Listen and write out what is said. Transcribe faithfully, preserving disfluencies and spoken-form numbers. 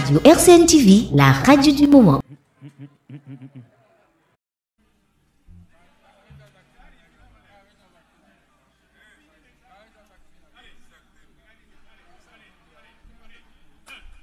radio R C N T V, la radio du moment.